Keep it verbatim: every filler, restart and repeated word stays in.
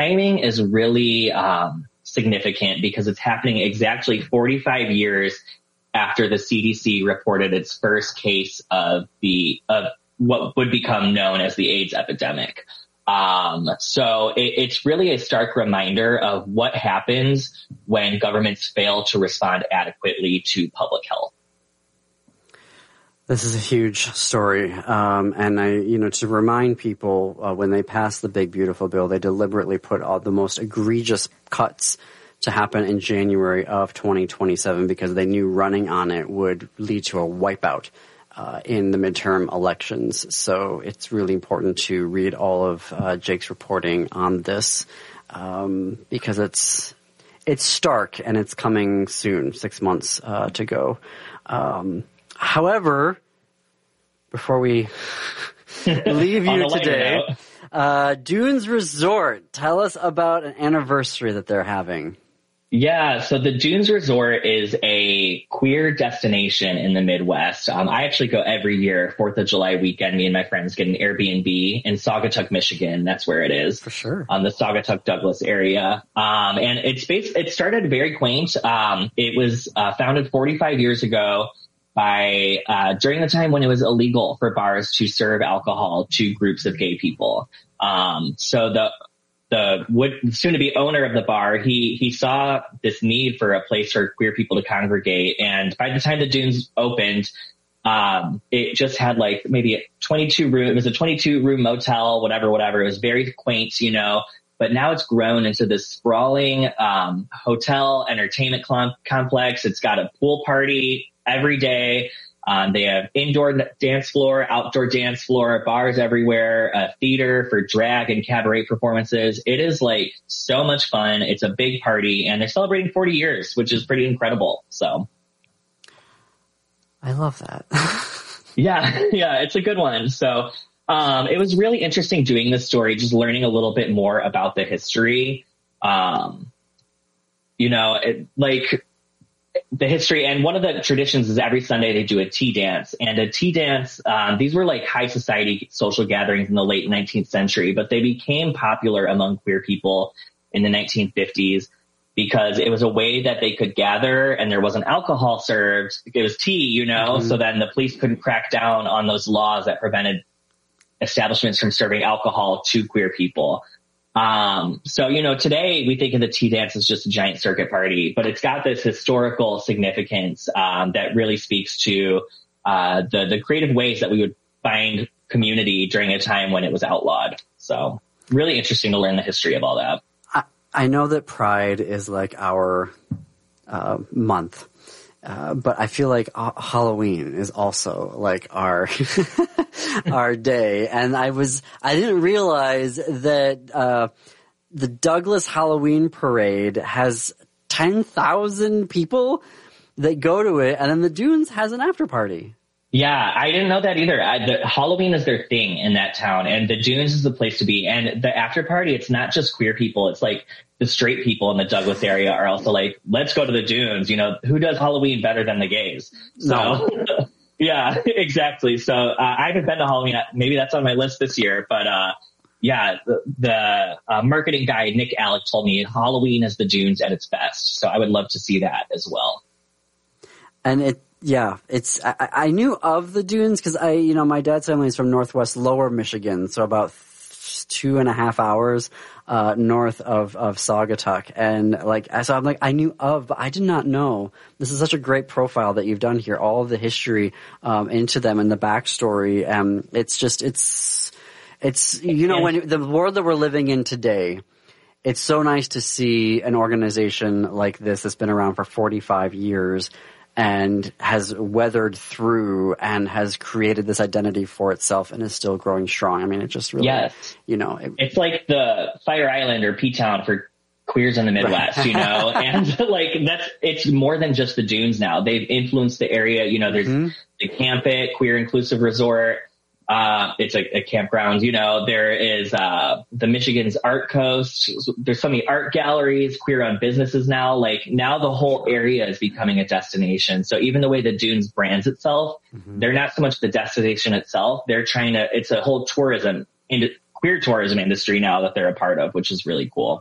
timing is really um, significant because it's happening exactly forty-five years after the C D C reported its first case of the of what would become known as the AIDS epidemic. Um, so it, it's really a stark reminder of what happens when governments fail to respond adequately to public health. This is a huge story. Um, and I, you know, to remind people, uh, when they passed the Big Beautiful Bill, they deliberately put all the most egregious cuts to happen in January of twenty twenty-seven because they knew running on it would lead to a wipeout Uh, in the midterm elections. So it's really important to read all of uh, Jake's reporting on this um, because it's it's stark and it's coming soon, six months uh, to go. Um, however, before we leave you today, uh, Dunes Resort, tell us about an anniversary that they're having. Yeah, so the Dunes Resort is a queer destination in the Midwest. Um, I actually go every year, fourth of July weekend. Me and my friends get an Airbnb in Saugatuck, Michigan. That's where it is. For sure. On the Saugatuck Douglas area. Um, and it's based, it started very quaint. Um, it was uh, founded forty-five years ago by, uh, during the time when it was illegal for bars to serve alcohol to groups of gay people. Um, so the, The would soon to be owner of the bar, he, he saw this need for a place for queer people to congregate. And by the time the Dunes opened, um, it just had like maybe a twenty-two room, it was a twenty-two room motel, whatever, whatever. It was very quaint, you know, but now it's grown into this sprawling, um, hotel entertainment com- complex. It's got a pool party every day. Um, they have indoor dance floor, outdoor dance floor, bars everywhere, a theater for drag and cabaret performances. It is like so much fun. It's a big party and they're celebrating forty years, which is pretty incredible. So. I love that. yeah. Yeah. It's a good one. So, um, it was really interesting doing this story, just learning a little bit more about the history. Um, you know, it, like, the history, and one of the traditions is every Sunday they do a tea dance. And a tea dance, um, these were like high society social gatherings in the late nineteenth century, but they became popular among queer people in the nineteen fifties because it was a way that they could gather and there wasn't alcohol served. It was tea, you know, mm-hmm. So then the police couldn't crack down on those laws that prevented establishments from serving alcohol to queer people. Um, so, you know, today we think of the tea dance as just a giant circuit party, but it's got this historical significance, um, that really speaks to, uh, the, the creative ways that we would find community during a time when it was outlawed. So really interesting to learn the history of all that. I, I know that Pride is like our, uh, month. Uh, but I feel like uh, Halloween is also like our our day, and I was I didn't realize that uh, the Douglas Halloween Parade has ten thousand people that go to it, and then the Dunes has an after party. Yeah, I didn't know that either. I, the, Halloween is their thing in that town, and the Dunes is the place to be. And the after party, it's not just queer people. It's like the straight people in the Douglas area are also like, let's go to the Dunes. You know, who does Halloween better than the gays? So, no. Yeah, exactly. So uh, I haven't been to Halloween. Maybe that's on my list this year. But uh yeah, the, the uh, marketing guy, Nick Alec, told me Halloween is the Dunes at its best. So I would love to see that as well. And it, yeah, it's, I, I knew of the Dunes because I, you know, my dad's family is from Northwest Lower Michigan, so about two and a half hours, uh, north of, of Saugatuck. And like, so I'm like, I knew of, but I did not know. This is such a great profile that you've done here, all of the history, um, into them and the backstory. Um, it's just, it's, it's, you know, when the world that we're living in today, it's so nice to see an organization like this that's been around for forty-five years and has weathered through and has created this identity for itself and is still growing strong. I mean, it just really, yes. you know. It, it's like the Fire Island or P-Town for queers in the Midwest, right. You know, and like that's, it's more than just the Dunes now. They've influenced the area. You know, there's mm-hmm. the Camp It, Queer Inclusive Resort. Uh, it's a, a campground, you know, there is, uh, the Michigan's Art Coast. There's so many art galleries, queer owned businesses now. Like now the whole area is becoming a destination. So even the way the Dunes brands itself, mm-hmm. they're not so much the destination itself. They're trying to, it's a whole tourism into queer tourism industry now that they're a part of, which is really cool.